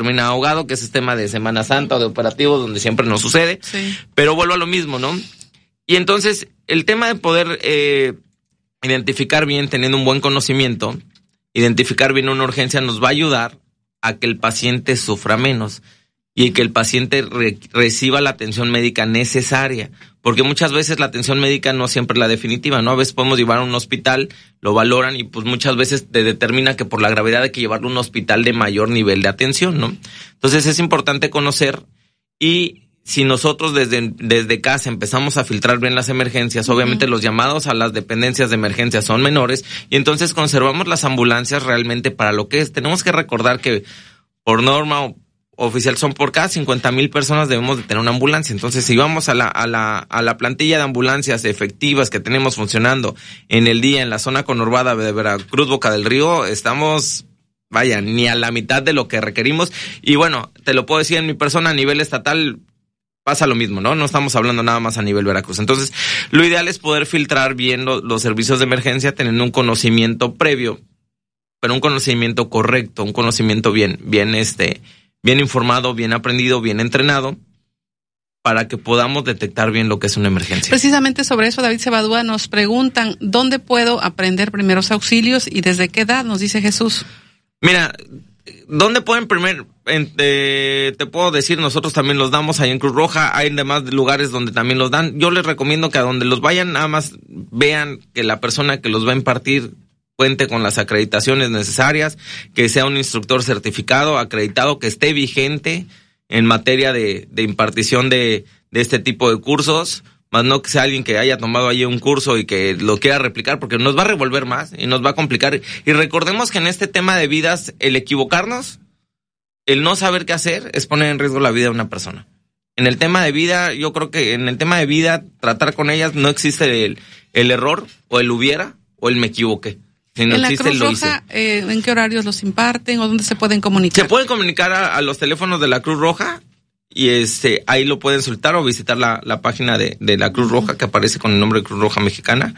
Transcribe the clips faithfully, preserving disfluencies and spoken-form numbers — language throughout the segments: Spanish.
termina ahogado, que ese es tema de Semana Santa o de operativos donde siempre nos sucede. Sí. Pero vuelvo a lo mismo, ¿no? Y entonces, el tema de poder eh, identificar bien, teniendo un buen conocimiento, identificar bien una urgencia nos va a ayudar a que el paciente sufra menos y que el paciente re- reciba la atención médica necesaria. Porque muchas veces la atención médica no siempre es la definitiva, ¿no? A veces podemos llevar a un hospital, lo valoran y pues muchas veces te determina que por la gravedad hay que llevarlo a un hospital de mayor nivel de atención, ¿no? Entonces es importante conocer, y si nosotros desde, desde casa empezamos a filtrar bien las emergencias, obviamente uh-huh. los llamados a las dependencias de emergencia son menores y entonces conservamos las ambulancias realmente para lo que es. Tenemos que recordar que por norma oficial son por cada cincuenta mil personas debemos de tener una ambulancia. Entonces, si vamos a la, a la, a la plantilla de ambulancias efectivas que tenemos funcionando en el día en la zona conurbada de Veracruz, Boca del Río, estamos, vaya, ni a la mitad de lo que requerimos. Y bueno, te lo puedo decir en mi persona, a nivel estatal pasa lo mismo, ¿no? No estamos hablando nada más a nivel Veracruz. Entonces, lo ideal es poder filtrar bien lo, los servicios de emergencia teniendo un conocimiento previo, pero un conocimiento correcto, un conocimiento bien, bien este... bien informado, bien aprendido, bien entrenado, para que podamos detectar bien lo que es una emergencia. Precisamente sobre eso, David Cebadúa, nos preguntan, ¿dónde puedo aprender primeros auxilios y desde qué edad? Nos dice Jesús. Mira, ¿dónde pueden primer, eh, te puedo decir, nosotros también los damos ahí en Cruz Roja, hay demás lugares donde también los dan. Yo les recomiendo que a donde los vayan, nada más vean que la persona que los va a impartir cuente con las acreditaciones necesarias, que sea un instructor certificado, acreditado, que esté vigente en materia de, de impartición de, de este tipo de cursos, más no que sea alguien que haya tomado ahí un curso y que lo quiera replicar, porque nos va a revolver más y nos va a complicar. Y recordemos que en este tema de vidas, el equivocarnos, el no saber qué hacer, es poner en riesgo la vida de una persona. En el tema de vida, yo creo que en el tema de vida, tratar con ellas no existe el, el error, o el hubiera, o el me equivoqué. Si no en existe, la Cruz lo Roja, eh, ¿en qué horarios los imparten o dónde se pueden comunicar? Se pueden comunicar a, a los teléfonos de la Cruz Roja y este ahí lo pueden soltar o visitar la, la página de, de la Cruz Roja que aparece con el nombre de Cruz Roja Mexicana.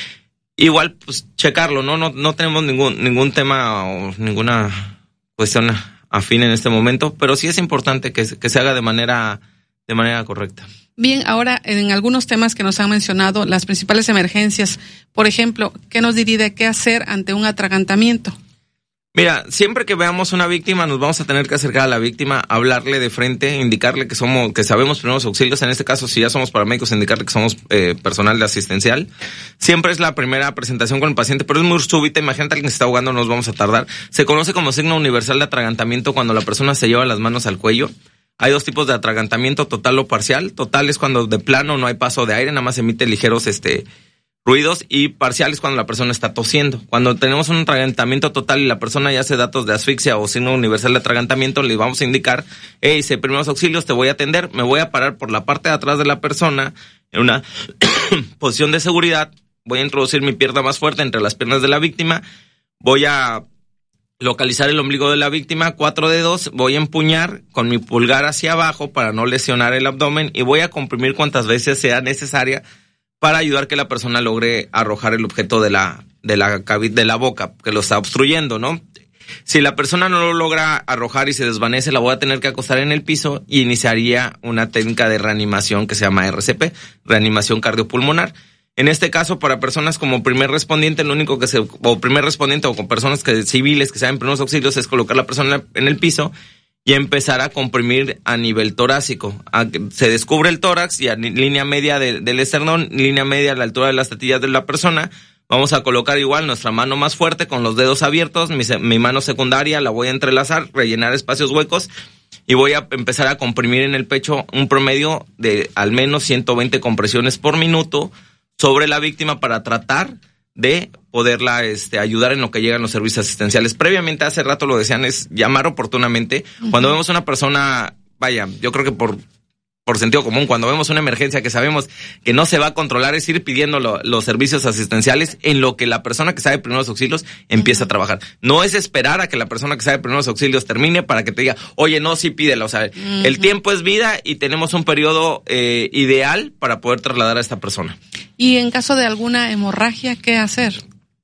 Igual, pues, checarlo, ¿no? No, no tenemos ningún, ningún tema o ninguna cuestión afín en este momento, pero sí es importante que, que se haga de manera, de manera correcta. Bien, ahora en algunos temas que nos han mencionado, las principales emergencias, por ejemplo, ¿qué nos diría de qué hacer ante un atragantamiento? Mira, siempre que veamos una víctima, nos vamos a tener que acercar a la víctima, hablarle de frente, indicarle que somos, que sabemos primeros auxilios. En este caso, si ya somos paramédicos, indicarle que somos eh, personal de asistencial. Siempre es la primera presentación con el paciente, pero es muy súbita. Imagínate, alguien que se está ahogando, nos vamos a tardar. Se conoce como signo universal de atragantamiento cuando la persona se lleva las manos al cuello. Hay dos tipos de atragantamiento, total o parcial. Total es cuando de plano no hay paso de aire, nada más emite ligeros este ruidos, y parcial es cuando la persona está tosiendo. Cuando tenemos un atragantamiento total y la persona ya hace datos de asfixia o signo universal de atragantamiento, le vamos a indicar, hey, hice primeros auxilios, te voy a atender, me voy a parar por la parte de atrás de la persona en una posición de seguridad, voy a introducir mi pierna más fuerte entre las piernas de la víctima, voy a localizar el ombligo de la víctima, cuatro dedos, voy a empuñar con mi pulgar hacia abajo para no lesionar el abdomen y voy a comprimir cuantas veces sea necesaria para ayudar que la persona logre arrojar el objeto de la de la de la boca que lo está obstruyendo, ¿no? Si la persona no lo logra arrojar y se desvanece, la voy a tener que acostar en el piso y iniciaría una técnica de reanimación que se llama R C P, reanimación cardiopulmonar. En este caso, para personas como primer respondiente, lo único que se, o primer respondiente o con personas que civiles que saben primeros auxilios, es colocar a la persona en el piso y empezar a comprimir a nivel torácico. A, se descubre el tórax y a línea media de, del esternón, línea media a la altura de las tetillas de la persona. Vamos a colocar igual nuestra mano más fuerte con los dedos abiertos, mi, mi mano secundaria la voy a entrelazar, rellenar espacios huecos y voy a empezar a comprimir en el pecho un promedio de al menos ciento veinte compresiones por minuto sobre la víctima para tratar de poderla este, ayudar en lo que llegan los servicios asistenciales. Previamente, hace rato lo decían, es llamar oportunamente. Uh-huh. Cuando vemos una persona, vaya, yo creo que por, por sentido común, cuando vemos una emergencia que sabemos que no se va a controlar, es ir pidiendo lo, los servicios asistenciales en lo que la persona que sabe primeros auxilios empieza uh-huh. a trabajar. No es esperar a que la persona que sabe primeros auxilios termine para que te diga, oye, no, sí pídelo. O sea, uh-huh. el tiempo es vida y tenemos un periodo eh, ideal para poder trasladar a esta persona. Y en caso de alguna hemorragia, ¿qué hacer?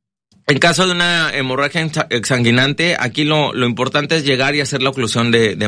En caso de una hemorragia exsanguinante, aquí lo, lo importante es llegar y hacer la oclusión de, de